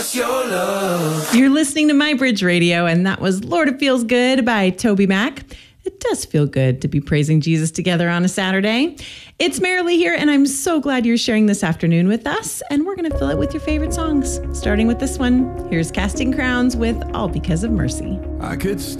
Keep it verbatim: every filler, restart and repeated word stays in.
You're listening to My Bridge Radio, and that was Lord It Feels Good by Toby Mac. It does feel good to be praising Jesus together on a Saturday. It's Marilee here, and I'm so glad you're sharing this afternoon with us, and we're going to fill it with your favorite songs. Starting with this one, here's Casting Crowns with All Because of Mercy. I could stay